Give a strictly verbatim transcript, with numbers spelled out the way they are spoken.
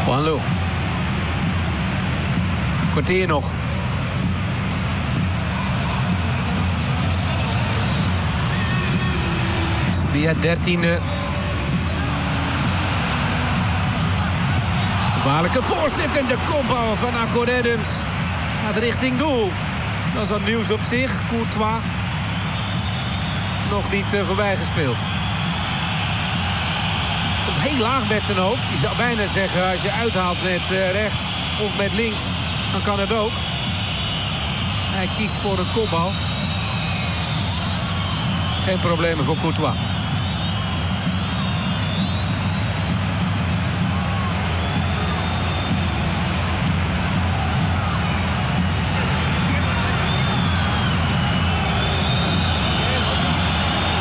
Juanlo. Kwartier nog. Sevilla dertiende. Gevaarlijke voorzet en de kopbal van Akor Adams. Gaat richting doel. Dat is al nieuws op zich. Courtois nog niet uh, voorbij gespeeld. Komt heel laag met zijn hoofd. Je zou bijna zeggen, als je uithaalt met uh, rechts of met links, dan kan het ook. Hij kiest voor een kopbal. Geen problemen voor Courtois.